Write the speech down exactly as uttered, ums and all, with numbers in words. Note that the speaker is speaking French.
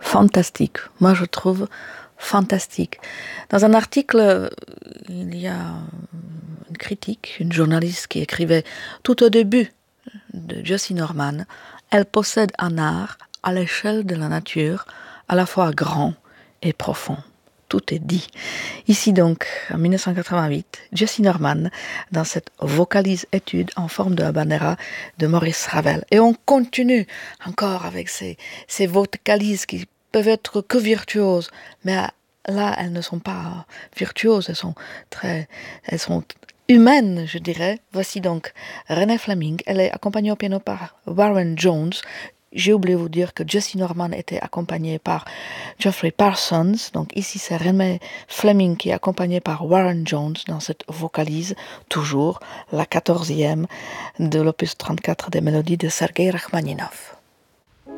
fantastique. Moi, je trouve fantastique. Dans un article, il y a une critique, une journaliste qui écrivait tout au début de Jessie Norman, elle possède un art à l'échelle de la nature, à la fois grand et profond. Tout est dit. Ici donc, en dix-neuf cent quatre-vingt-huit, Jessie Norman, dans cette vocalise étude en forme de habanera de Maurice Ravel. Et on continue encore avec ces, ces vocalises qui peuvent être que virtuoses, mais là, elles ne sont pas virtuoses, elles sont très, elles sont humaine, je dirais. Voici donc Renée Fleming. Elle est accompagnée au piano par Warren Jones. J'ai oublié de vous dire que Jessie Norman était accompagnée par Geoffrey Parsons. Donc ici, c'est Renée Fleming qui est accompagnée par Warren Jones dans cette vocalise, toujours la quatorzième de l'opus trente-quatre des mélodies de Sergei Rachmaninov.